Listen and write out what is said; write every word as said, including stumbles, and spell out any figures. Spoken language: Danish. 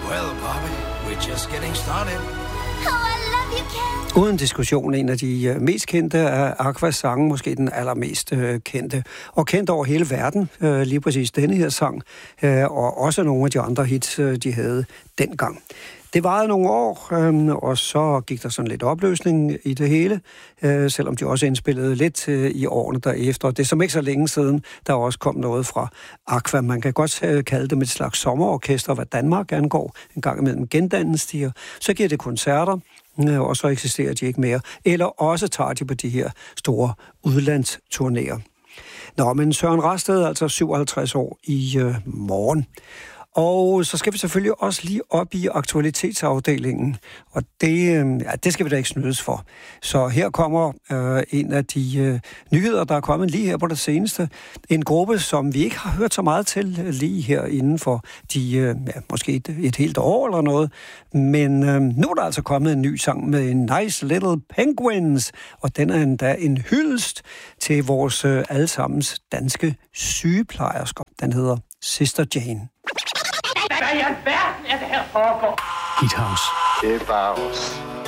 Well, Bobby, we're just getting started. Oh, I love you, Ken. Uden diskussion en af de uh, mest kendte af Aquas sange, måske den allermest uh, kendte, og kendt over hele verden, uh, lige præcis denne her sang, uh, og også nogle af de andre hits, uh, de havde dengang. Det varede nogle år, øh, og så gik der sådan lidt opløsning i det hele, øh, selvom de også indspillede lidt øh, i årene derefter. Det er som ikke så længe siden, der også kom noget fra Aqua. Man kan godt øh, kalde dem et slags sommerorkester, hvad Danmark angår. En gang imellem gendannes de, og så giver det koncerter, øh, og så eksisterer de ikke mere. Eller også tager de på de her store udlandsturnéer. Nå, men Søren Rasted er altså syvoghalvtreds år i øh, morgen. Og så skal vi selvfølgelig også lige op i aktualitetsafdelingen, og det, ja, det skal vi da ikke snydes for. Så her kommer øh, en af de øh, nyheder, der er kommet lige her på det seneste. En gruppe, som vi ikke har hørt så meget til lige her inden for de, øh, ja, måske et, et helt år eller noget. Men øh, nu er der altså kommet en ny sang med en Nice Little Penguins, og den er endda en hyldest til vores øh, allesammens danske sygeplejersker. Den hedder Sister Jane. Hvad i alverden er det her foregår? Hit House. Det er bare os.